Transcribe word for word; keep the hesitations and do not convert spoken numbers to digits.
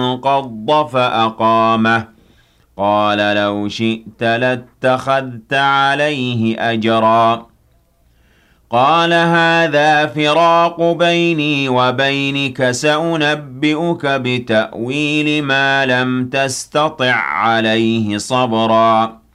فانقض فأقامه قال لو شئت لاتخذت عليه أجرا قال هذا فراق بيني وبينك سأنبئك بتأويل ما لم تستطع عليه صبرا